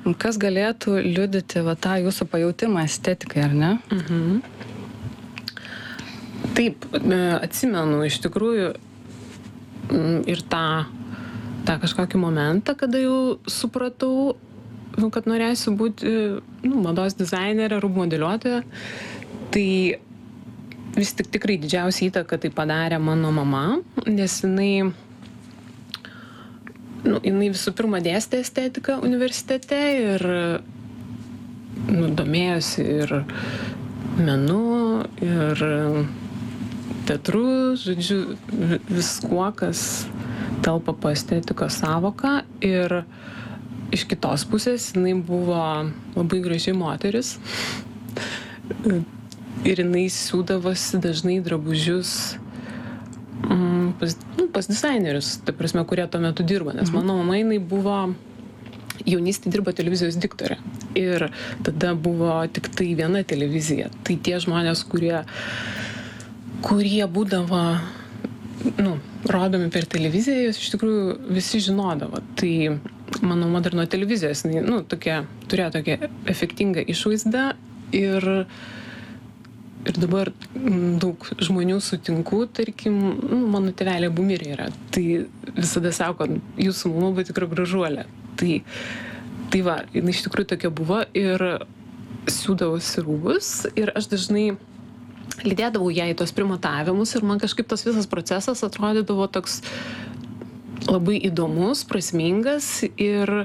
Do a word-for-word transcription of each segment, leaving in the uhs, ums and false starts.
Kas galėtų liudyti va, tą jūsų pajautimą estetikai, ar ne? Mhm. Taip, atsimenu iš tikrųjų ir tą, tą kažkokį momentą, kada jau supratau, nu, kad norėsiu būti nu, mados dizainerė, rūbų modeliuotoja. Tai vis tik tikrai didžiausia įtaka tai padarė mano mama, nes jinai, nu, jinai visų pirma dėstė estetiką universitete ir nu, domėjosi ir menu, ir teatru, žodžiu, viskuo, kas telpa po estetikos sąvoką. Ir iš kitos pusės jinai buvo labai graži moteris. Ir jinai siūdavosi dažnai drabužius mm, pas, nu, pas dizainerius, ta prasme, kurie tuo metu dirba. Nes mano mama jinai buvo, jaunystė dirbo televizijos diktorė. Ir tada buvo tik tai viena televizija. Tai tie žmonės, kurie, kurie būdavo, nu, rodomi per televiziją, jos iš tikrųjų visi žinodavo. Tai mano mama dar nuo televizijos, jinai, nu, tokia, turėjo tokią efektingą išvaizdą ir Ir dabar daug žmonių sutinku, tarkim, nu, mano tėvelė abu mirė yra. Tai visada sako, jūsų mama buvo tikra gražuolė. Tai, tai va, jinai iš tikrųjų tokia buvo ir siūdavosi rūbus. Ir aš dažnai lydėdavau ją į tos primatavimus ir man kažkaip tas visas procesas atrodydavo toks labai įdomus, prasmingas. Ir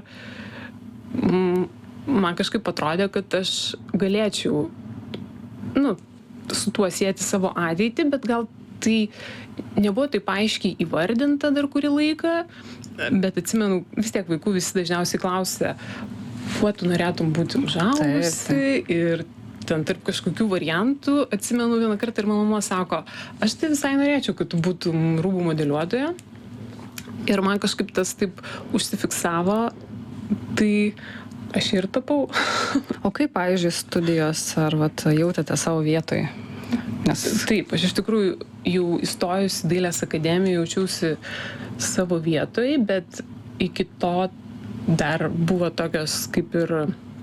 mm, man kažkaip atrodė, kad aš galėčiau, nu, su tuo sieti savo ateitį, bet gal tai nebuvo taip aiškiai įvardinta dar kurį laiką, bet atsimenu, vis tiek vaikų visi dažniausiai klausia, kuo tu norėtum būti užaugusi ir ten tarp kažkokių variantų. Atsimenu vieną kartą ir mama sako, aš tai visai norėčiau, kad tu būtum rūbų modeliuotoja. Ir man kažkaip tas taip užsifiksavo, tai aš ir tapau. O kaip, pavyzdžiui, studijos, ar vat, jautėte savo vietoje? Nes... Taip, aš iš tikrųjų jau įstojus į Dailės akademiją jaučiausi savo vietoje, bet iki to dar buvo tokios kaip ir,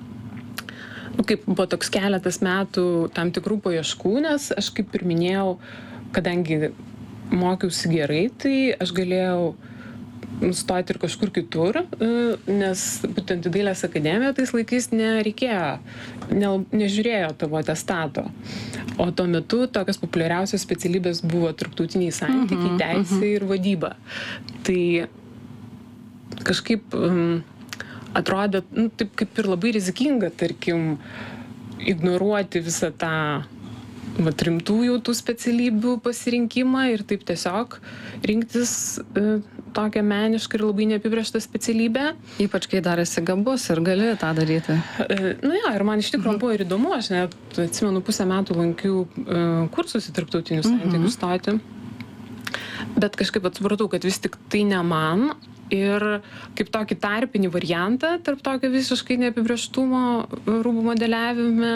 nu, kaip buvo toks keletas metų tam tikrų paieškų, nes aš kaip ir minėjau, kadangi mokiausi gerai, tai aš galėjau nustoti ir kažkur kitur, nes būtent į Dailės akademiją tais laikais nereikėjo, ne, nežiūrėjo tavo atestato. O tuo metu tokios populiariausios specialybės buvo tarptautiniai santykiai, uh-huh, teisė uh-huh. ir vadyba. Tai kažkaip um, atrodė, nu, taip kaip ir labai rizikinga, tarkim, ignoruoti visą tą vat, rimtųjų tų specialybių pasirinkimą ir taip tiesiog rinktis uh, tokią menišką ir labai neapibrėžtą specialybę. Ypač kai dar esi gabus ir gali tą daryti. Uh, nu jo, ir man iš tikrųjų uh-huh. buvo ir įdomu, aš net atsimenu pusę metų lankiau uh, kursus į tarptautinius uh-huh. santykius stoti. Bet kažkaip atsipratau, kad vis tik tai ne man ir kaip tokį tarpinį variantą tarp tokio visiškai neapibrėžtumo rūbų modeliavime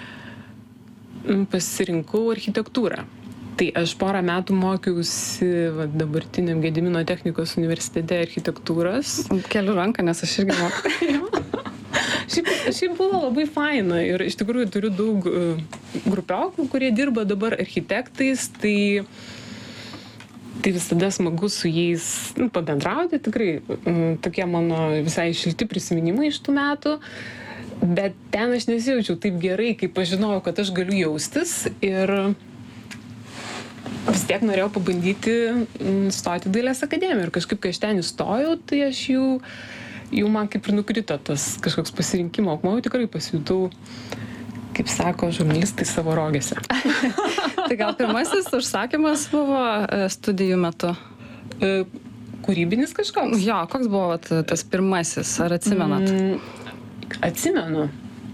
pasirinkau architektūrą. Tai aš porą metų mokiausi va, dabartiniam Gedimino technikos universitete architektūros. Keliu ranką, nes aš irgi moku. šiaip, šiaip buvo labai faina ir iš tikrųjų turiu daug uh, grupiokų, kurie dirba dabar architektais, tai, tai visada smagu su jais nu, pabendrauti, tikrai uh, tokie mano visai šilti prisiminimai iš tų metų. Bet ten aš nesijaučiau taip gerai, kaip aš žinojau, kad aš galiu jaustis ir vis tiek norėjau pabandyti stoti Dailės akademiją. Ir kažkaip, kai aš ten įstojau, tai aš jau, jau man kaip ir nukrito tas kažkoks pasirinkimo akmuo, tikrai pasijutau, kaip sako žurnalistai, savo rogėse. Tai gal pirmasis užsakymas buvo studijų metu? Kūrybinis kažkoks? Jo, koks buvo tas pirmasis, ar atsimenat? Mm, atsimenu.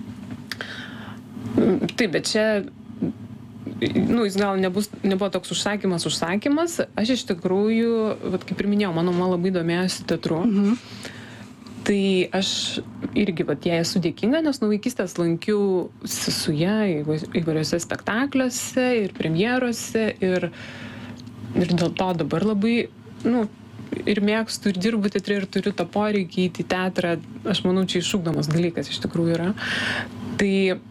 Taip, bet čia, nu, jis gal nebus, nebuvo toks užsakymas, užsakymas. Aš iš tikrųjų, vat, kaip ir minėjau, mano mama labai domėjosi teatru. Mhm. Tai aš irgi, vat, jai esu dėkinga, nes nuo vaikystės lankiausi su ją įvairiuose spektakliuose ir premjeruose ir, ir dėl to dabar labai, nu, ir mėgstu, ir dirbu teatre, ir turiu tą poreikį įti į teatrą. Aš manau, čia išugdomas dalykas iš tikrųjų yra. Tai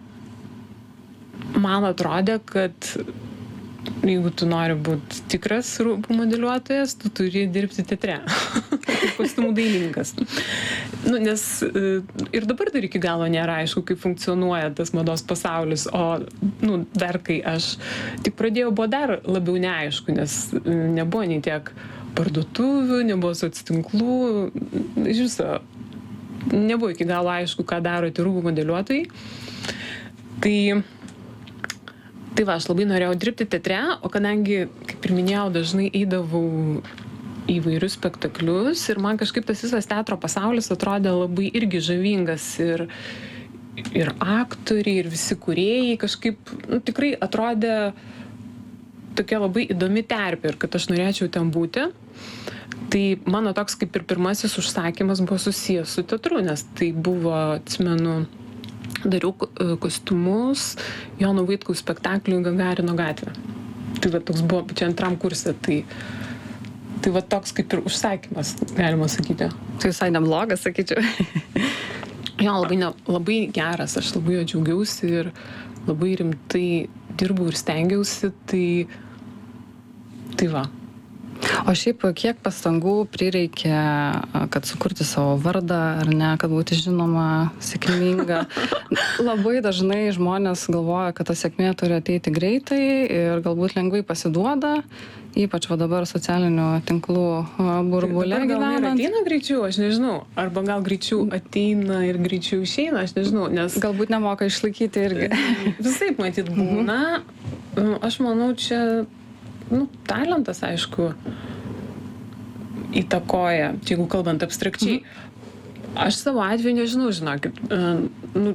man atrodė, kad jeigu tu nori būti tikras rūbų modeliuotojas, tu turi dirbti teatre. Kostiumų dailininkas. Nu, nes ir dabar dar iki galo nėra aišku, kaip funkcionuoja tas mados pasaulis, o nu, dar kai aš tik pradėjau, buvo dar labiau neaišku, nes nebuvo nei tiek parduotuvių, nebuvo soцtinklų, iš viso nebuvo iki galo aišku, ką daro tie rūbų modeliuotojai. Tai Tai va, aš labai norėjau dirbti teatre, o kadangi, kaip ir minėjau, dažnai eidavau į įvairius spektaklius ir man kažkaip tas visas teatro pasaulis atrodė labai irgi žavingas ir, ir aktoriai, ir visi kūrėjai kažkaip nu, tikrai atrodė tokia labai įdomi terpė ir kad aš norėčiau ten būti. Tai mano toks kaip ir pirmasis užsakymas buvo susijęs su teatru, nes tai buvo, atsimenu, dariau kostiumus Jono Vaitkaus spektakliui Gagarino gatvė. Tai va toks buvo čia antram kurse, tai, tai va toks kaip ir užsakymas, galima sakyti. Tai visai neblogas, sakyčiau. Jo, labai, ne, labai geras, aš labai jo džiaugiausi ir labai rimtai dirbau ir stengiausi, tai, tai va. O šiaip kiek pastangų prireikia, kad sukurti savo vardą, ar ne, kad būti žinoma, sėkminga. Labai dažnai žmonės galvoja, kad ta sėkmė turi ateiti greitai ir galbūt lengvai pasiduoda, ypač va dabar socialinių tinklų burbule gyvenant. Gal ateina greičiau, aš nežinau, arba gal greičiau ateina ir greičiau išeina, aš nežinau, nes... Galbūt nemoka išlaikyti irgi. Visaip matyt būna. Aš manau, čia... Nu, talentas, aišku, įtakoja, čia jeigu kalbant abstrakčiai. Mhm. Aš savo atveju nežinau, žinokit, nu,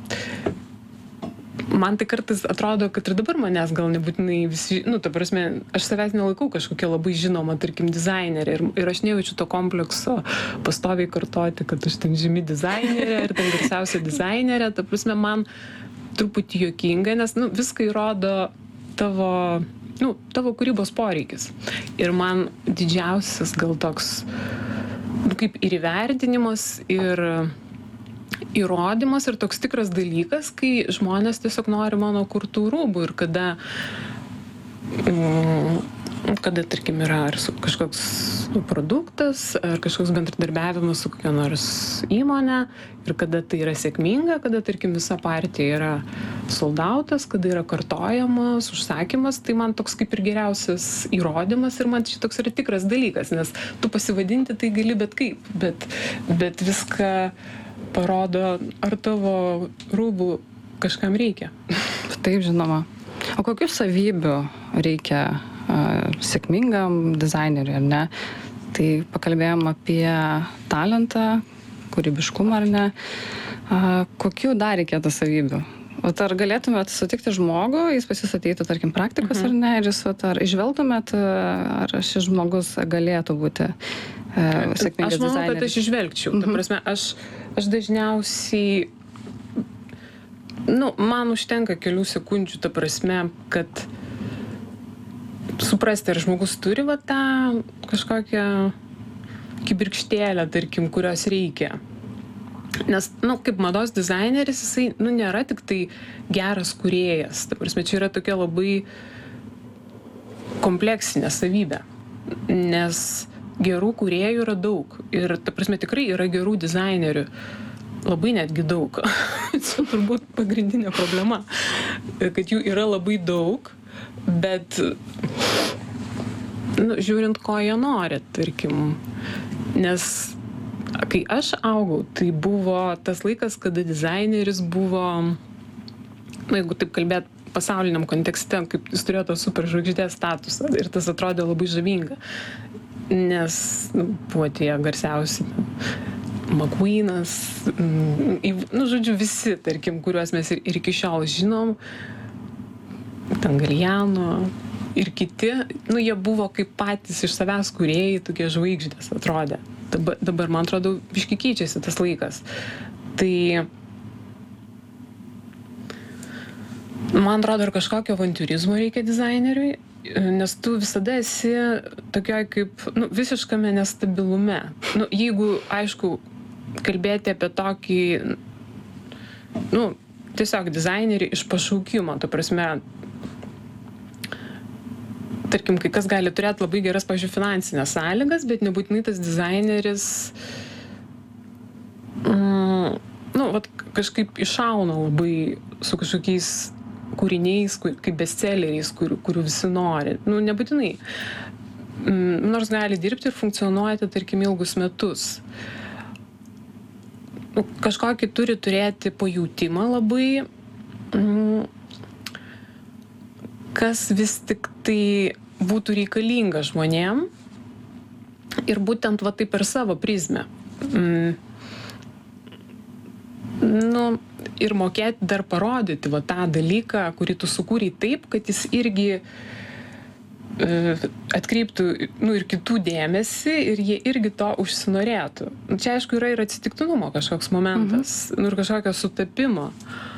man tai kartais atrodo, kad ir dabar manęs gal nebūtinai visi, nu, ta prasme, aš savęs nelaikau kažkokia labai žinoma, tarkim, dizainerė ir, ir aš nejaučiu to komplekso pastoviai kartoti, kad aš ten žymi dizainerė ir ten garsiausia dizainerė, ta prasme, man truputį juokinga, nes, nu, viską įrodo tavo... Nu, tavo kūrybos poreikis. Ir man didžiausias gal toks, nu, kaip ir įvertinimas, ir įrodymas, ir toks tikras dalykas, kai žmonės tiesiog nori mano kurtų rūbų ir kada, mm, kada, tarkim, yra ar kažkoks produktas, ar kažkoks bendradarbiavimas su kokia nors įmonė, ir kada tai yra sėkminga, kada, tarkim, visa partija yra soldautas, kada yra kartojamas, užsakymas, tai man toks kaip ir geriausias įrodymas ir man šitoks yra tikras dalykas, nes tu pasivadinti tai gali bet kaip, bet, bet viską parodo, ar tavo rūbų kažkam reikia. Taip, žinoma. O kokių savybių reikia uh, sėkmingam dizaineriui, ar ne? Tai pakalbėjom apie talentą, kūrybiškumą, ar ne? Uh, kokių dar reikėtų savybių? O ar galėtumėt sutikti žmogų, jis pas jus ateitų, tarkim, praktikos, mhm. ar ne? Ir jūs ar išvelgtumėt, ar šis žmogus galėtų būti uh, sėkmingas dizaineris? Aš manau, kad aš išvelgčiau. Mhm. Ta prasme, aš, aš dažniausiai nu, man užtenka kelių sekundžių, ta prasme, kad suprasti, ar žmogus turi va tą kažkokią kibirkštėlę, tarkim, kurios reikia. Nes, nu, kaip mados dizaineris, jisai, nu, nėra tik tai geras kūrėjas. Ta prasme, čia yra tokia labai kompleksinė savybė. Nes gerų kūrėjų yra daug. Ir, ta prasme, tikrai yra gerų dizainerių. Labai netgi daug. Čia turbūt pagrindinė problema, kad jų yra labai daug, bet nu, žiūrint, ko jie nori, tarkim. Nes kai aš augau, tai buvo tas laikas, kada dizaineris buvo, nu, jeigu taip kalbėt pasauliniam kontekste, kaip jis turėjo tą superžvaigždės statusą ir tas atrodė labai žavinga. Nes nu, buvo tie garsiausi McQueenas, nu, žodžiu, visi, tarkim, kuriuos mes ir, ir iki šiol žinom, ten Galliano ir kiti, nu, jie buvo kaip patys iš savęs kūrėjai, tokie žvaigždės atrodė. Dabar, dabar man atrodo, biški keičiasi tas laikas. Tai, man atrodo, ir kažkokio avantiūrizmo reikia dizaineriui nes tu visada esi tokioj kaip, nu, visiškame nestabilume. Nu, jeigu, aišku, kalbėti apie tokį, nu, tiesiog dizainerį iš pašaukimo, ta prasme, tarkim, kai kas gali turėti labai geras, pavyzdžiui, finansinės sąlygas, bet nebūtinai tas dizaineris mm, nu, vat, kažkaip išauna labai su kažkokiais kūriniais, kaip bestselleriais, kur, kurių visi nori. Nu, nebūtinai. Mm, nors gali dirbti ir funkcionuoti, tarkim, ilgus metus. Nu, kažkokį turi turėti pajūtimą labai, mm, kas vis tik tai būtų reikalinga žmonėm ir būtent va taip per savo prizmę. Mm. Nu, ir mokėti dar parodyti va tą dalyką, kurį tu sukūrei taip, kad jis irgi e, atkreiptų, nu, ir kitų dėmesį ir jie irgi to užsinorėtų. Čia, aišku, yra ir atsitiktinumo kažkoks momentas, mhm. nu, ir kažkokio sutapimo.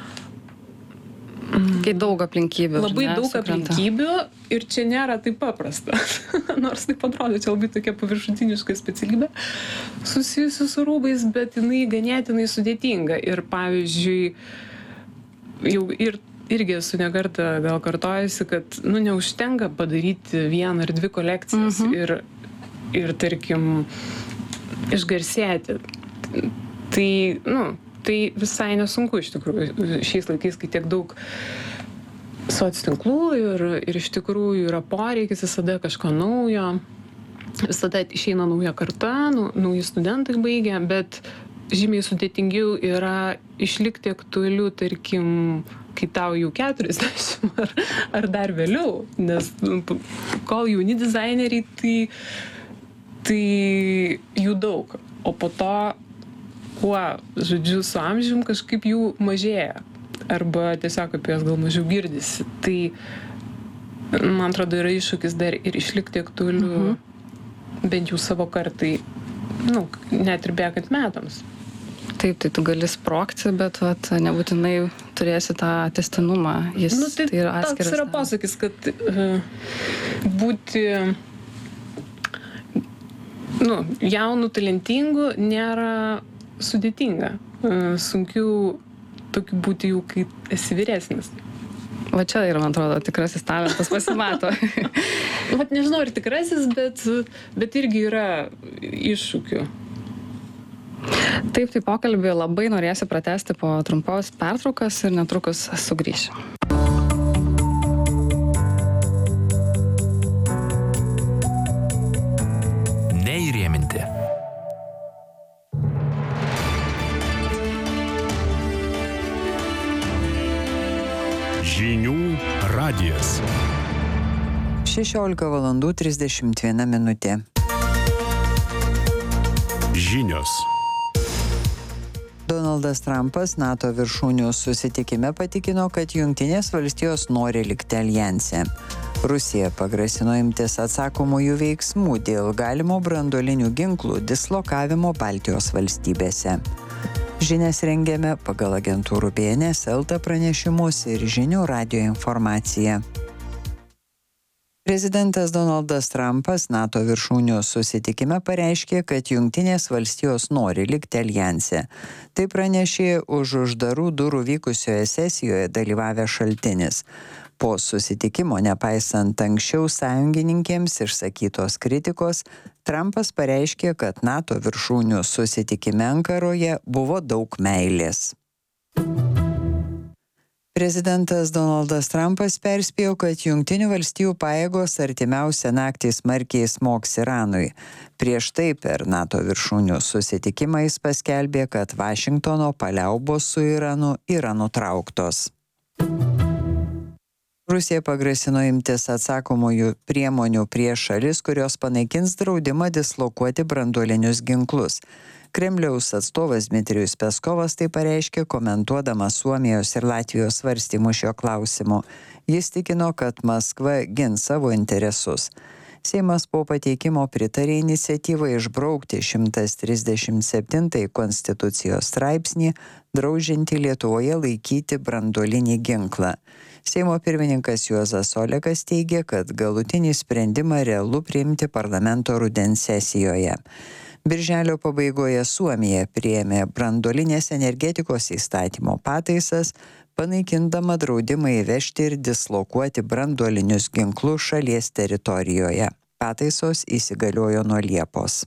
Kai daug aplinkybių. Labai ne, daug sukrenta. aplinkybių ir čia nėra taip paprasta. Nors taip atrodo, čia labai tokia paviršutiniška specialybė susijusi su rūbais, bet jinai ganėtinai sudėtinga. Ir pavyzdžiui, jau ir, irgi esu nekartą gal kartojusi, kad nu, neužtenka padaryti vieną ar dvi kolekcijas mhm. ir, ir, tarkim, išgarsėti. Tai, nu, tai visai nesunku iš tikrųjų šiais laikais, kai tiek daug soctinklų ir, ir iš tikrųjų yra poreikis visada kažko naujo, visada išeina nauja karta, nu, nauji studentai baigia, bet žymiai sudėtingiau yra išlikti aktualiu, tarkim, kai tau jau keturiasdešimt ar, ar dar vėliau, nes kol jauni dizaineriai, tai, tai jų daug, o po to kuo, žodžiu, su amžium kažkaip jų mažėja. Arba tiesiog apie jas gal mažiau girdisi. Tai, man atrodo, yra iššūkis dar ir išlikti aktualiu, mhm. bent jau savo kartai, nu, net ir bėgant metams. Taip, tai tu gali sprogti, bet vat, nebūtinai turėsi tą tęstinumą. Jis nu, tai, tai yra atskiras. Toks yra posakis, kad uh, būti nu, jaunų, talentingų nėra sudėtinga. Sunkiau tokiu būti jau, kai esi vyresnis. Va čia ir, man atrodo, tikrasis talentas pasimato. Vat nežinau, ar tikrasis, bet, bet irgi yra iššūkių. Taip, tai pokalbį labai norėsiu pratęsti po trumpos pertraukos ir netrukus sugrįšiu. Neįrėminti. Žinių radijas. šešiolika valandų trisdešimt viena minutė. Žinios. Donaldas Trumpas NATO viršūnių susitikime patikino, kad Jungtinės valstijos nori likti aljanse. Rusija pagrasino imtis atsakomųjų veiksmų dėl galimo branduolinių ginklų dislokavimo Baltijos valstybėse. Žinias rengėme pagal agentūrų B N S, Elta pranešimus ir Žinių radijo informaciją. Prezidentas Donaldas Trumpas NATO viršūnių susitikime pareiškė, kad Jungtinės valstijos nori likti aljanse. Tai pranešė už uždarų durų vykusioje sesijoje dalyvavęs šaltinis. Po susitikimo, nepaisant anksčiau sąjungininkėms išsakytos kritikos, Trumpas pareiškė, kad NATO viršūnių susitikime Ankaroje buvo daug meilės. Prezidentas Donaldas Trumpas perspėjo, kad Jungtinių valstijų pajėgos artimiausią naktį smarkiai smogs Iranui. Prieš tai per NATO viršūnių susitikimą jis paskelbė, kad Vašingtono paliaubos su Iranu yra nutrauktos. Rusija pagrasino imtis atsakomųjų priemonių prieš šalis, kurios panaikins draudimą dislokuoti branduolinius ginklus. Kremliaus atstovas Dmitrijus Peskovas tai pareiškė, komentuodamas Suomijos ir Latvijos svarstymus šio klausimu. Jis tikino, kad Maskva gins savo interesus. Seimas po pateikimo pritarė iniciatyvą išbraukti šimtas trisdešimt septintąjį konstitucijos straipsnį, draudžiantį Lietuvoje laikyti branduolinį ginklą. Seimo pirmininkas Juozas Olekas teigia, kad galutinį sprendimą realu priimti parlamento rudens sesijoje. Birželio pabaigoje Suomija priėmė branduolinės energetikos įstatymo pataisas, panaikindama draudimą įvežti ir dislokuoti branduolinius ginklus šalies teritorijoje. Pataisos įsigaliojo nuo Liepos.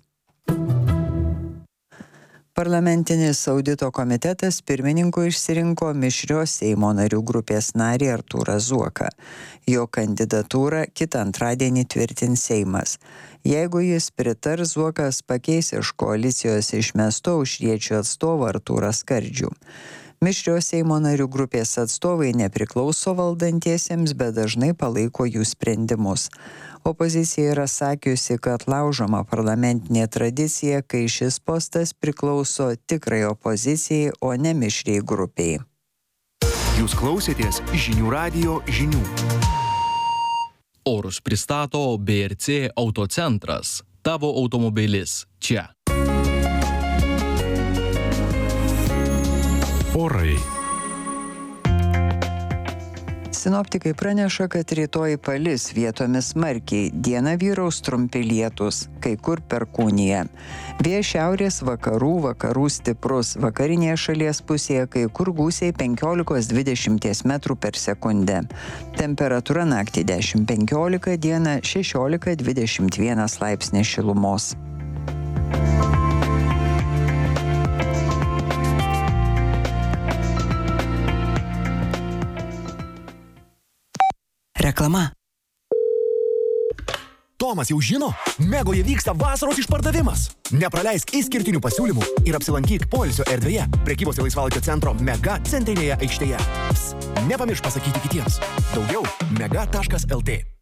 Parlamentinis audito komitetas pirmininku išsirinko mišrios Seimo narių grupės narį Artūrą Zuoką. Jo kandidatūrą kitą antradienį tvirtins Seimas. Jeigu jis pritars, Zuokas pakeis iš koalicijos išmesto Aušriečių atstovą Artūrą Skardžių. Mišrios Seimo narių grupės atstovai nepriklauso valdantiesiems, bet dažnai palaiko jų sprendimus. Opozicija yra sakiusi, kad laužoma parlamentinė tradicija, kai šis postas priklauso tikrai opozicijai, o ne mišriai grupiai. Jūs klausėtės Žinių radijo žinių. Orus pristato B R C Autocentras. Tavo automobilis čia. Orai. Sinoptikai praneša, kad rytoj palis vietomis smarkiai, dieną vyraus trumpi lietūs, kai kur perkūnija. Vėjas šiaurės vakarų, vakarų stiprus, vakarinėje šalies pusėje kai kur gūsiai penkiolika dvidešimt metrų per sekundę. Temperatūra naktį dešimt penkiolika, dieną šešiolika dvidešimt vienas laipsnis šilumos. Reklama. Tomas jau žino, Megoje vyksta vasaros išpardavimas. Nepraleisk išskirtinių pasiūlymų ir apsilankyk poilsio erdvėje prekybos ir laisvalaikio centro Mega centrinėje aikštėje. Ps, nepamiršk pasakyti kitiems. Daugiau mega taškas lt.